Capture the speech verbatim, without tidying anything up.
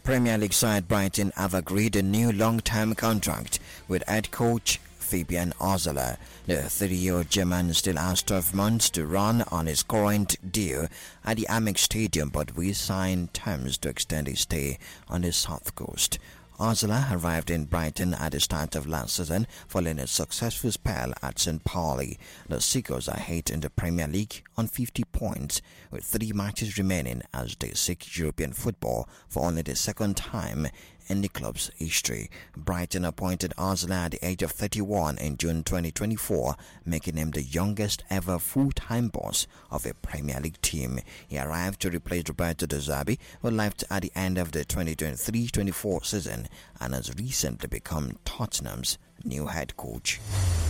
Premier League side Brighton have agreed a new long-term contract with head coach Fabian Ozela. The thirty-year-old German still has twelve months to run on his current deal at the Amex Stadium, but will sign terms to extend his stay on the South Coast. Ozela arrived in Brighton at the start of last season following a successful spell at Saint Pauli. The Seagulls are eighth in the Premier League on fifty points with three matches remaining as they seek European football for only the second time in the club's history. Brighton appointed Ozela at the age of thirty-one in June twenty twenty-four, making him the youngest ever full-time boss of a Premier League team. He arrived to replace Roberto De Zerbi, who left at the end of the twenty twenty-three twenty-four season and has recently become Tottenham's new head coach.